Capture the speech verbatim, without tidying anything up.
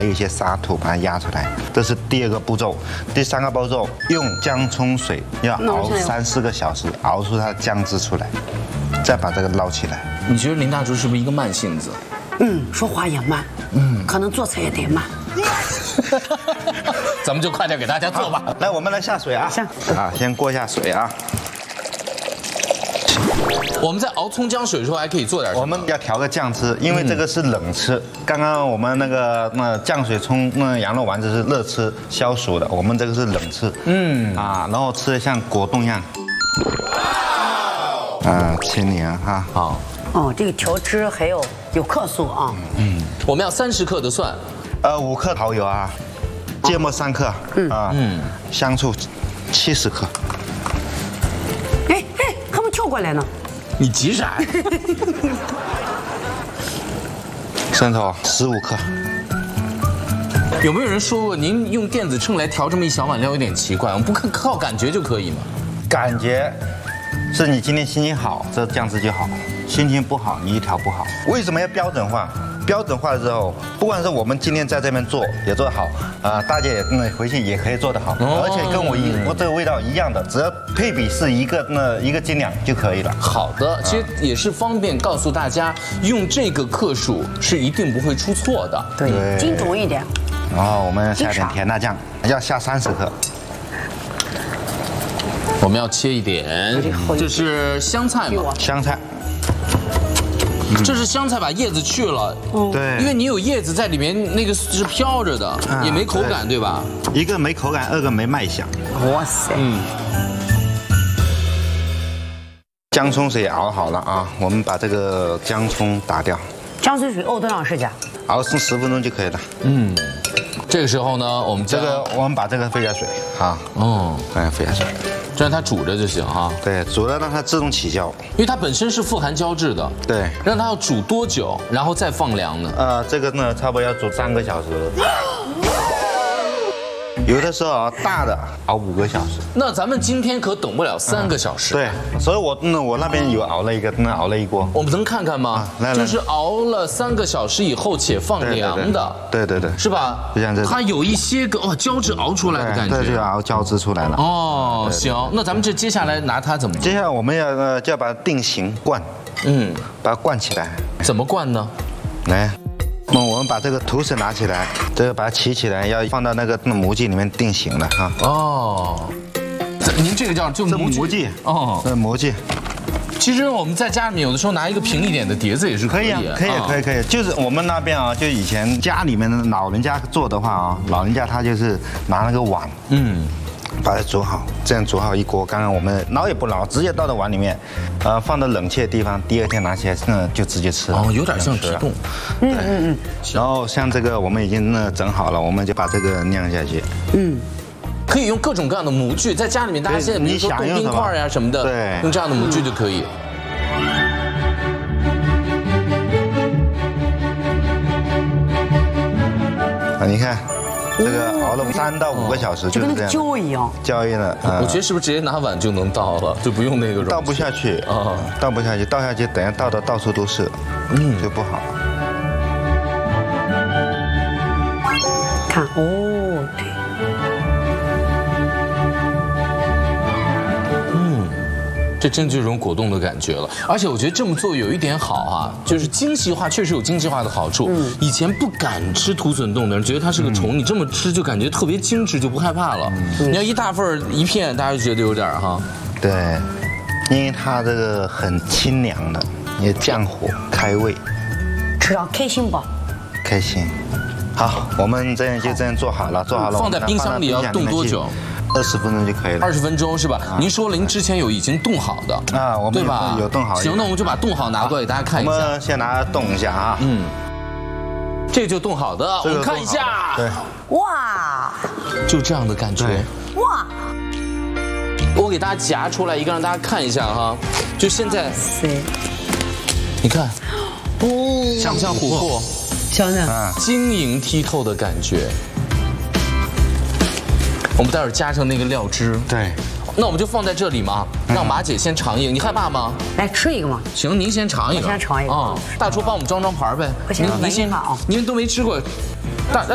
有一些沙土把它压出来，这是第二个步骤。第三个步骤，用姜葱水要熬三四个小时，熬出它的酱汁出来，再把这个捞起来。 你觉得林大厨是不是一个慢性子？ 嗯，说话也慢，嗯，可能做菜也得慢。 咱们就快点给大家做吧。 来，我们来下水啊！ 下啊，先过一下水啊。 我们在熬葱姜水的时候还可以做点什么？ 我们要调个酱汁，因为这个是冷吃。刚刚我们那个那酱水葱那羊肉丸子是热吃消暑的，我们这个是冷吃。嗯啊，然后吃的像果冻一样。啊，清凉哈。 好。 哦，这个调汁还有有克数啊。 嗯，我们要三十克的蒜， 呃，五克蚝油啊，芥末三克，嗯啊，嗯，香醋七十克。 哎哎，还没跳过来呢。 你急啥呀？ 生抽十五克。 有没有人说过您用电子秤来调这么一小碗料有点奇怪？我们不靠靠感觉就可以吗？ 感觉是你今天心情好，这酱汁就好；心情不好，你一调不好。为什么要标准化？标准化之后，不管是我们今天在这边做也做得好，啊、呃，大家也那回去也可以做得好， 哦、 而且跟我一我这个味道一样的，只要配比是一个那一个斤两就可以了。 好的，其实也是方便告诉大家，用这个克数是一定不会出错的。 对，精准一点。 然后我们下点甜辣酱，要下三十克。 我们要切一点，这是香菜吗？ 香菜。 这是香菜，把叶子去了。 对， 因为你有叶子在里面，那个是飘着的，啊、也没口感，对吧？ 一个没口感，二个没卖相。 哇塞！ 嗯。 姜葱水熬好了啊，我们把这个姜葱打掉。 姜水水熬多长时间？ 熬上十分钟就可以了。 嗯。这个时候呢，我们这个我们把这个沸下水啊。 哦。 哎，沸下水。 就让它煮着就行哈。 对，煮了让它自动起胶， 因为它本身是富含胶质的。 对， 让它要煮多久，然后再放凉呢？ 呃，这个呢，差不多要煮三个小时。有的时候啊，大的熬五个小时。 那咱们今天可等不了三个小时。 对，所以我那我那边有熬了一个，那熬了一锅。 我们能看看吗？ 来来， 就是熬了三个小时以后且放凉的。 对对对， 是吧？ 就像这， 它有一些个哦胶质熬出来的感觉。 对，就熬胶质出来了。 哦，行，那咱们这接下来拿它怎么？ 接下来我们要呃就要把它定型灌，嗯，把它灌起来。 怎么灌呢？ 来。那我们把这个土尺拿起来，这个把它起起来，要放到那个模具里面定型了哈。 哦，您这个叫就模具哦，这模具。 其实我们在家里面有的时候拿一个平一点的碟子也是可以啊，可以啊，可以可以。就是我们那边啊，就以前家里面的老人家做的话啊，老人家他就是拿那个碗，嗯。把它煮好，这样煮好一锅。刚刚我们捞也不捞，直接倒到碗里面，呃，放到冷却的地方。第二天拿起来，嗯，就直接吃了。 哦，有点像急冻。 嗯嗯嗯。然后像这个我们已经那整好了，我们就把这个酿下去。嗯。 可以用各种各样的模具，在家里面大家现在比如说冻冰块呀什么的， 对， 用这样的模具就可以。 啊，你看。这个熬了三到五个小时，就是这样， 胶一样， 胶一样的。 我觉得是不是直接拿碗就能倒了，就不用那个？ 倒不下去啊，倒不下去，倒下去等下倒的到处都是，嗯，就不好。 看哦，对。 这真就是种果冻的感觉了，而且我觉得这么做有一点好啊，就是精细化，确实有精细化的好处。嗯，以前不敢吃土笋冻的人觉得它是个虫，你这么吃就感觉特别精致，就不害怕了。你要一大份一片，大家就觉得有点哈。 对，因为它这个很清凉的，也降火开胃。 吃上开心不？ 开心。好，我们这样就这样做好了，做好了。 放在冰箱里要冻多久？ 二十分钟就可以了。 二十分钟是吧？您说您之前有已经冻好的啊，我们对吧？有冻好。 行，那我们就把冻好拿过来给大家看一下。 我们先拿冻一下啊。嗯。 这就冻好的，我们看一下。 对。 哇！ 就这样的感觉。哇！我给大家夹出来一个，让大家看一下哈。就现在。你看。哦。像不像琥珀？ 像像。 晶莹剔透的感觉。我们待会儿加上那个料汁， 对， 那我们就放在这里嘛，让马姐先尝一个，你害怕吗？ 来吃一个嘛。 行，您先尝一个， 我先尝一个啊。 大厨帮我们装装盘呗。 您您先，您都没吃过，大。